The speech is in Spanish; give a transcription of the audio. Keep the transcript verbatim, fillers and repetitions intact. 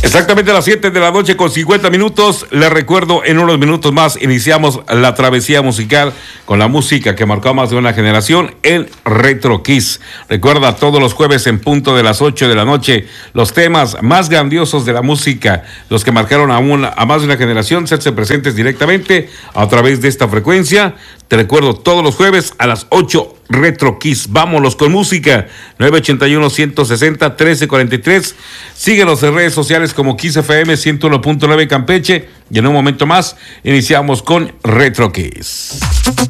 Exactamente a las siete de la noche con cincuenta minutos. Les recuerdo, en unos minutos más iniciamos la travesía musical con la música que marcó a más de una generación en Retro Kiss. Recuerda, todos los jueves en punto de las ocho de la noche, los temas más grandiosos de la música, los que marcaron a, una, a más de una generación, serse presentes directamente a través de esta frecuencia. Te recuerdo, todos los jueves a las ocho, Retro Kiss. Vámonos con música. nueve ochenta y uno, ciento sesenta, trece cuarenta y tres. Síguenos en redes sociales como Kiss F M ciento uno punto nueve Campeche. Y en un momento más iniciamos con Retro Kiss.